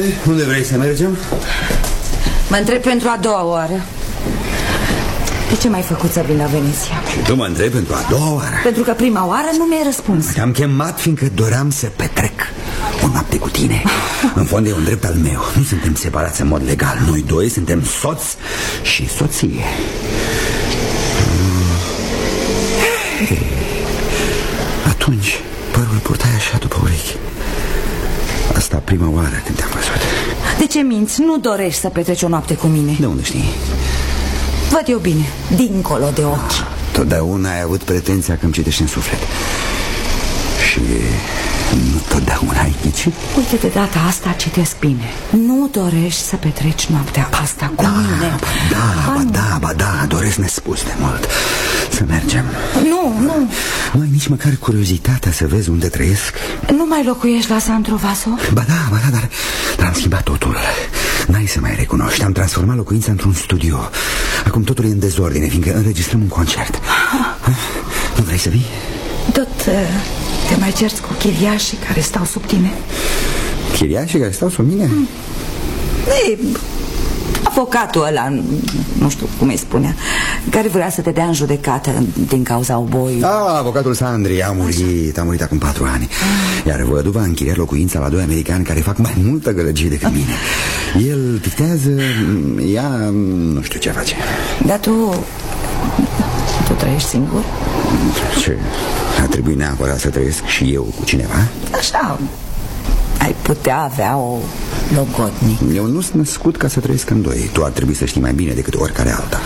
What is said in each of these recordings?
unde vrei să mergem? Mă întreb pentru a doua oară. De ce m-ai făcut să vin la Veneția? Și tu mă întrebi pentru a doua oară? Pentru că prima oară nu mi-ai răspuns. Te-am chemat fiindcă doream să petrec o noapte cu tine. În fond e un drept al meu. Nu suntem separați în mod legal. Noi doi suntem soț și soție. Atunci părul purtai așa după urechi. Asta prima oară când te-am văzut. De ce minți? Nu dorești să petreci o noapte cu mine? De unde știi? Văd eu bine, dincolo de ochi. Totdeauna ai avut pretenția că îmi citești în suflet. Și nu totdeauna ai ghicit. Uite, de data asta citesc bine. Nu dorești să petreci noaptea asta cu mine. Ba da, doresc nespus de mult. Să mergem. Nu Nu ai nici măcar curiozitatea să vezi unde trăiesc? Nu mai locuiești la Sandro Vaso? Ba da, dar am schimbat totul. N-ai să mai recunoști. Am transformat locuința într-un studio. Acum totul e în dezordine, fiindcă înregistrăm un concert. Nu vrei să vii? Tot te mai cerți cu chiriașii care stau sub tine? Chiriașii care stau sub mine? Ei, avocatul ăla, nu știu cum îi spunea, care vrea să te dea în judecată din cauza oboiului. Avocatul Sandri a murit acum 4 ani. Iar văduva a închiriat locuința la 2 americani care fac mai multă gălăgie decât mine. El pictează, ea nu știu ce face. Dar tu trăiești singur? Ce? A trebuit neapărat să trăiesc și eu cu cineva? Așa, ai putea avea o logodnic. Eu nu sunt născut ca să trăiesc în doi. Tu ar trebui să știi mai bine decât oricare alta.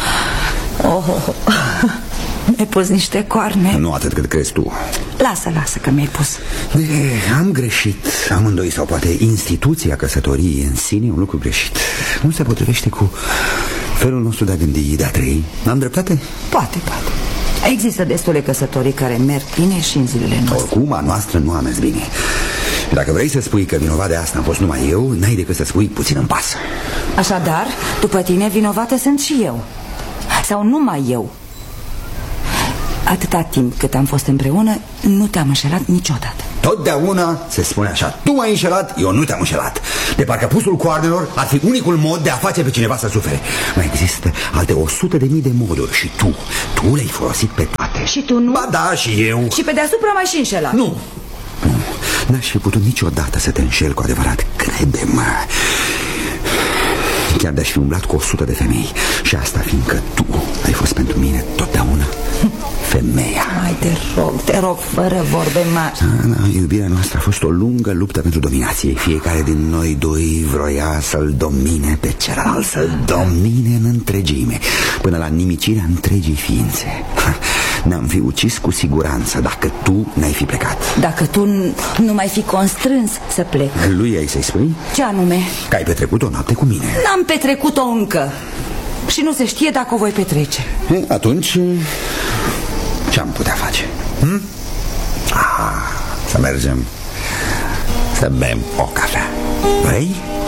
Mi-ai pus niște coarne. Nu atât cât crezi tu. Lasă că mi-ai pus. Am greșit amândoi. Sau poate instituția căsătoriei în sine e un lucru greșit. Nu se potrivește cu felul nostru de a gândi, de a trăi. Am dreptate? Poate. Există destule căsătorii care merg bine și în zilele noastre. Oricum, a noastră nu a mers bine. Și dacă vrei să spui că vinovat de asta am fost numai eu, n-ai decât să spui puțin în pas. Așadar, după tine vinovată sunt și eu. Sau numai eu. Atâta timp cât am fost împreună, nu te-am înșelat niciodată. Totdeauna se spune așa. Tu m-ai înșelat, eu nu te-am înșelat. De parcă pusul coarnelor ar fi unicul mod de a face pe cineva să sufere. Mai există alte 100.000 de moduri și tu le-ai folosit pe toate. Și tu nu? Ba da, și eu. Și pe deasupra mai și înșelat. Nu, n-aș fi putut niciodată să te înșel cu adevărat. Crede-mă. Chiar de-aș fi umblat cu 100 de femei. Și asta fiindcă tu ai fost pentru mine totdeauna femeia. Mai te rog, fără vorbe mari. Da, iubirea noastră a fost o lungă luptă pentru dominație. Fiecare din noi doi vroia să-l domine pe celălalt, să-l domine în întregime, până la nimicirea întregii ființe. Ne-am fi ucis cu siguranță dacă tu n-ai fi plecat. Dacă tu nu mai fi constrâns să plec. Lui ai să-i spui? Ce anume? Că ai petrecut o noapte cu mine. N-am petrecut-o încă. Și nu se știe dacă o voi petrece. Atunci ce-am putea face? Să mergem să bem o cafea. Vrei?